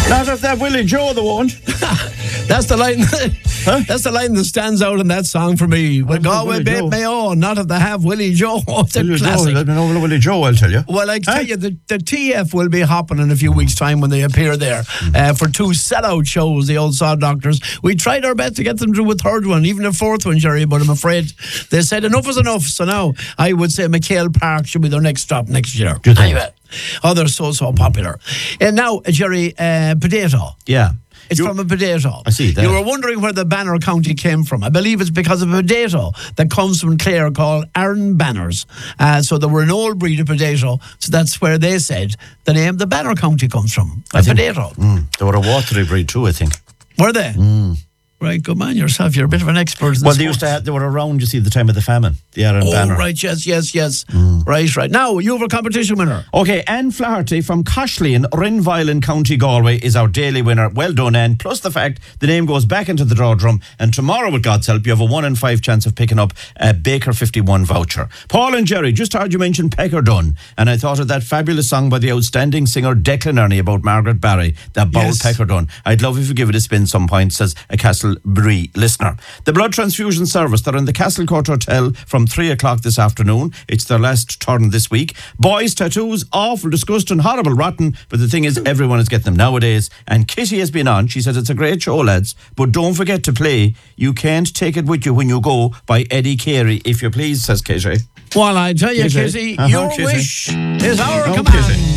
Not if that Willie Joe the won't. That's the line. That's the line that stands out in that song for me. Well, Galway bait me on, not if they have Willie Joe. It's a classic. Willie Joe, I'll tell you. Well, I tell you, the TF will be hopping in a few weeks' time when they appear there for 2 sellout shows, the old Sod Doctors. We tried our best to get them to do a third one, even a fourth one, Jerry, but I'm afraid they said enough is enough. So now I would say McHale Park should be their next stop next year. Anyway. Oh, they're so popular. And now, Jerry, potato. Yeah. It's from a potato. I see that. You were wondering where the Banner County came from. I believe it's because of a potato that comes from Clare called Aaron Banners. So there were an old breed of potato. So that's where they said the name the Banner County comes from. Potato. They were a watery breed too, I think. Were they? Right, good man yourself. You're a bit of an expert in Well, they were around, you see, the time of the famine, the Aaron Banner. Oh, right, yes. Right. Now, you have a competition winner. Okay, Anne Flaherty from Coshley in Rinvile in County Galway is our daily winner. Well done, Anne. Plus the fact the name goes back into the draw drum, and tomorrow, with God's help, you have a 1 in 5 chance of picking up a Baker 51 voucher. Paul and Jerry, just heard you mention Peckerdun, and I thought of that fabulous song by the outstanding singer Declan Ernie about Margaret Barry, that Bowl Peckerdun. I'd love if you give it a spin some point, says a Castlebree listener. The blood transfusion service, they're in the Castlecourt Hotel from 3 o'clock this afternoon. It's their last turn this week. Boys' tattoos, awful, disgusting, horrible, rotten, but the thing is, everyone is getting them nowadays. And Kitty has been on. She says it's a great show, lads, but don't forget to play You Can't Take It With You When You Go by Eddie Carey, if you please, says Kitty. Well, I tell you, Kitty, your Kitty. wish is our command. Kitty.